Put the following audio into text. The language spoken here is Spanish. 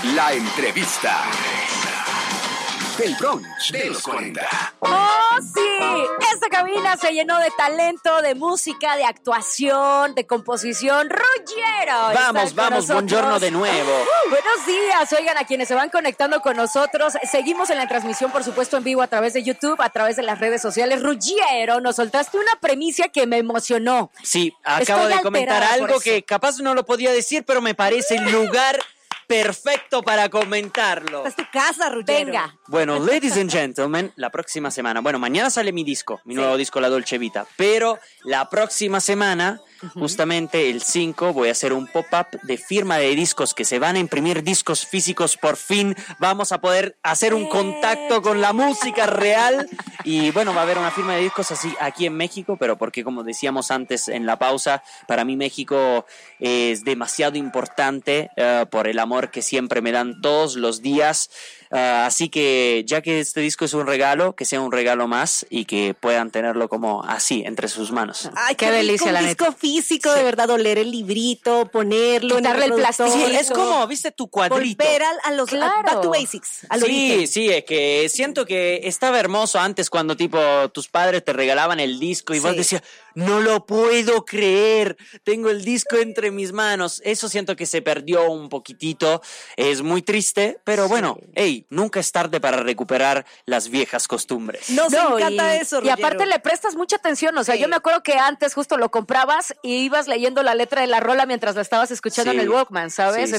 La entrevista. El brunch de los 40. ¡Oh, sí! Esta cabina se llenó de talento, de música, de actuación, de composición. ¡Ruggiero! Vamos, buongiorno de nuevo. Buenos días, oigan, a quienes se van conectando con nosotros. Seguimos en la transmisión, por supuesto, en vivo a través de YouTube, a través de las redes sociales. Ruggiero, nos soltaste una premisa que me emocionó. Sí, acabo de comentar algo que capaz no lo podía decir, pero me parece el lugar perfecto para comentarlo. Esta es tu casa, Ruggiero. Venga. Bueno, ladies and gentlemen, la próxima semana, mañana sale mi nuevo disco, La Dolce Vita, pero la próxima semana, justamente el 5, voy a hacer un pop-up de firma de discos, que se van a imprimir discos físicos, por fin vamos a poder hacer un contacto con la música real, y va a haber una firma de discos así aquí en México, pero porque, como decíamos antes en la pausa, para mí México es demasiado importante por el amor que siempre me dan todos los días. Así que, ya que este disco es un regalo, que sea un regalo más y que puedan tenerlo como así, entre sus manos. Ay, qué delicia, la neta. Un disco físico, sí. De verdad, oler el librito, ponerlo, quitarle el plástico. Sí, es como, ¿viste? Tu cuadrito. Volver back to basics, al origen. Sí, es que siento que estaba hermoso antes cuando tipo tus padres te regalaban el disco y vos decías, no lo puedo creer, tengo el disco entre mis manos. Eso siento que se perdió un poquitito, es muy triste, pero bueno, nunca es tarde para recuperar las viejas costumbres. Nos encanta eso, Ruggiero. Y aparte le prestas mucha atención, o sea, yo me acuerdo que antes justo lo comprabas y ibas leyendo la letra de la rola mientras la estabas escuchando en el Walkman, ¿sabes? Sí,